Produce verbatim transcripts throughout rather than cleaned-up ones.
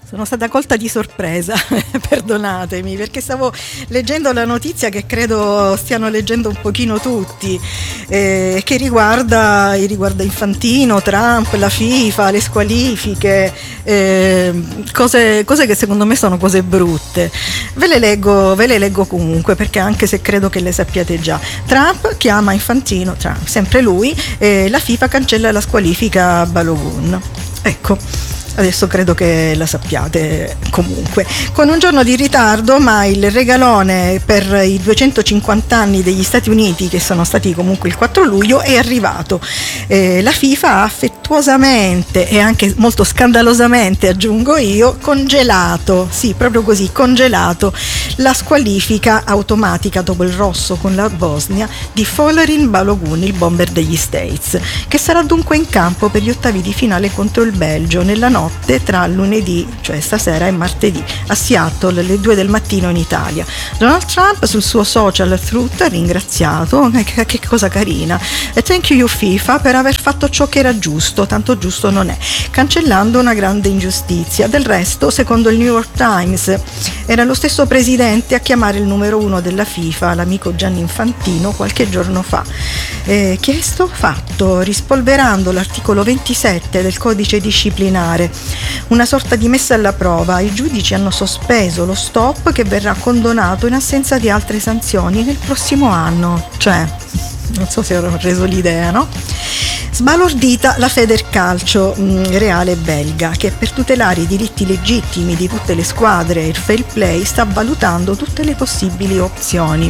Sono stata colta di sorpresa, perdonatemi, perché stavo leggendo la notizia che credo stiano leggendo un pochino tutti, eh, che riguarda, riguarda Infantino, Trump, la FIFA, le squalifiche, eh, cose, cose che secondo me sono cose brutte. Ve le leggo, ve le leggo comunque, perché anche se credo che le sappiate già. Trump chiama Infantino, Trump, sempre lui, e la FIFA cancella la squalifica a Balogun. Ecco. Adesso credo che la sappiate comunque. Con un giorno di ritardo, ma il regalone per i duecentocinquanta anni degli Stati Uniti, che sono stati comunque il quattro luglio, è arrivato. Eh, la FIFA ha affettuosamente e anche molto scandalosamente, aggiungo io, congelato, sì, proprio così, congelato la squalifica automatica dopo il rosso con la Bosnia di Folarin Balogun, il bomber degli States, che sarà dunque in campo per gli ottavi di finale contro il Belgio nella notte tra lunedì, cioè stasera, e martedì a Seattle alle due del mattino in Italia. Donald Trump sul suo social Truth ha ringraziato, che, che cosa carina, e thank you FIFA per aver fatto ciò che era giusto, tanto giusto non è, cancellando una grande ingiustizia. Del resto, secondo il New York Times, era lo stesso presidente a chiamare il numero uno della FIFA, l'amico Gianni Infantino, qualche giorno fa. Eh, chiesto, fatto, rispolverando l'articolo ventisette del codice disciplinare, una sorta di messa alla prova. I giudici hanno sospeso lo stop che verrà condonato in assenza di altre sanzioni nel prossimo anno. Cioè, non so se ho reso l'idea, no? Sbalordita la Federcalcio mh, Reale belga, che per tutelare i diritti legittimi di tutte le squadre e il fair play sta valutando tutte le possibili opzioni.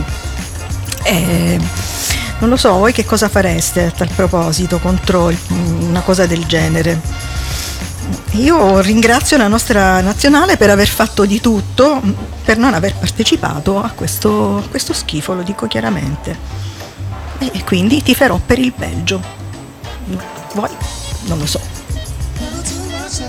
E non lo so, voi che cosa fareste a tal proposito contro il, una cosa del genere? Io ringrazio la nostra nazionale per aver fatto di tutto per non aver partecipato a questo, a questo schifo, lo dico chiaramente. E quindi tiferò per il Belgio. Voi? Non lo so.